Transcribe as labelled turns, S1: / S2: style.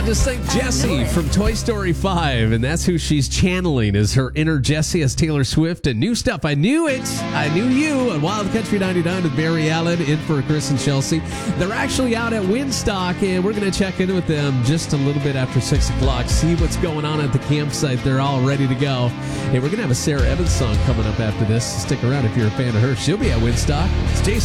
S1: Just think Jessie from Toy Story 5, and that's who she's channeling is her inner Jessie as Taylor Swift. And new stuff, I Knew It, I Knew You on Wild Country 99 with Barry Allen in for Chris and Chelsea. They're actually out at Windstock, and we're going to check in with them just a little bit after 6 o'clock, see what's going on at the campsite. They're all ready to go. Hey, we're going to have a Sarah Evans song coming up after this. Stick around if you're a fan of her. She'll be at Windstock. It's Jason.